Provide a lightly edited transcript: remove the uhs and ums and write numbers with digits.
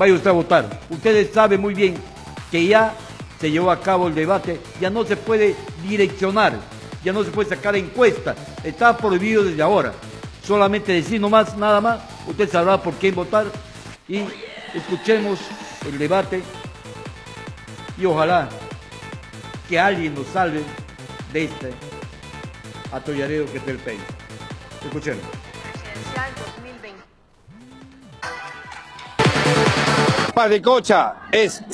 vaya usted a votar. Ustedes saben muy bien que ya se llevó a cabo el debate, ya no se puede direccionar, ya no se puede sacar encuestas, está prohibido desde ahora. Solamente decir nomás, nada más, usted sabrá por quién votar y escuchemos el debate y ojalá que alguien nos salve de este atolladero que es el país. Escuchemos. Presidencial 2020. Paz de Cocha es